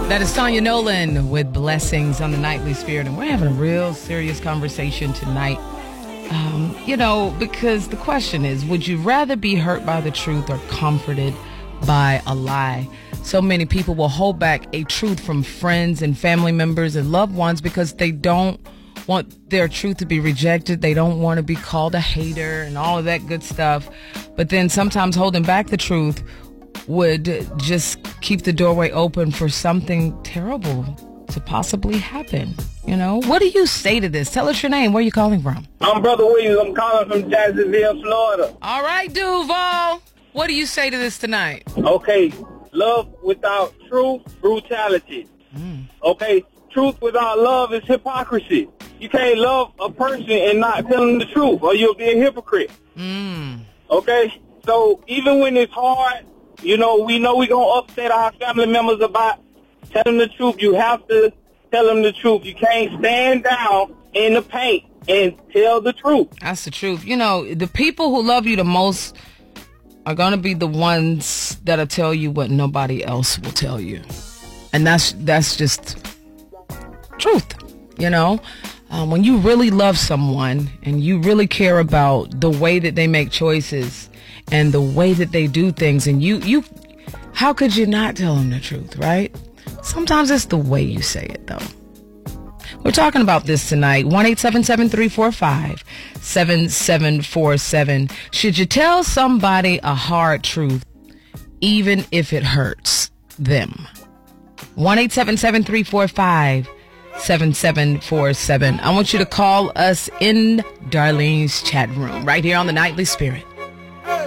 That is Sonya Nolan with Blessings on the Nightly Spirit. And we're having a real serious conversation tonight. Because the question is, would you rather be hurt by the truth or comforted by a lie? So many people will hold back a truth from friends and family members and loved ones because they don't want their truth to be rejected. They don't want to be called a hater and all of that good stuff. But then sometimes holding back the truth would just keep the doorway open for something terrible to possibly happen. What do you say to this? Tell us your name. Where are you calling from? I'm Brother Williams. I'm calling from Jacksonville, Florida. All right, Duval. What do you say to this tonight? Okay, love without truth, brutality. Okay, truth without love is hypocrisy. You can't love a person and not tell them the truth, or you'll be a hypocrite. Okay, so even when it's hard, we know we're going to upset our family members about telling the truth. You have to tell them the truth. You can't stand down in the paint and tell the truth. That's the truth. The people who love you the most are going to be the ones that'll tell you what nobody else will tell you. And that's just truth, When you really love someone and you really care about the way that they make choices and the way that they do things, and you how could you not tell them the truth, right? Sometimes it's the way you say it, though. We're talking about this tonight. 1-877-345-7747. Should you tell somebody a hard truth, even if it hurts them? 1-877-345-7747. I want you to call us in Darlene's chat room right here on the Nightly Spirit.